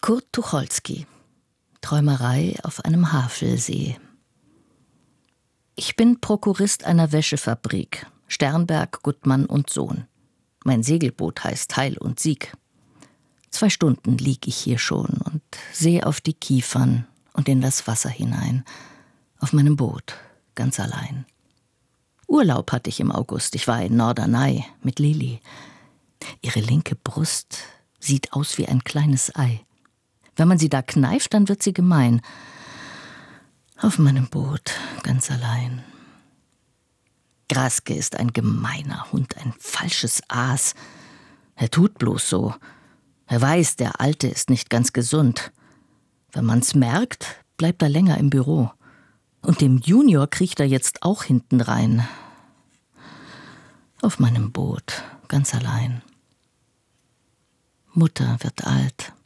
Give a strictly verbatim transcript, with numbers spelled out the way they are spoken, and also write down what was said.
Kurt Tucholsky. Träumerei auf einem Havelsee. Ich bin Prokurist einer Wäschefabrik. Sternberg, Gutmann und Sohn. Mein Segelboot heißt Heil und Sieg. Zwei Stunden lieg ich hier schon und sehe auf die Kiefern und in das Wasser hinein. Auf meinem Boot, ganz allein. Urlaub hatte ich im August. Ich war in Norderney mit Lili. Ihre linke Brust sieht aus wie ein kleines Ei. Wenn man sie da kneift, dann wird sie gemein. Auf meinem Boot, ganz allein. Graske ist ein gemeiner Hund, ein falsches Aas. Er tut bloß so. Er weiß, der Alte ist nicht ganz gesund. Wenn man's merkt, bleibt er länger im Büro. Und dem Junior kriecht er jetzt auch hinten rein. Auf meinem Boot, ganz allein. Mutter wird alt.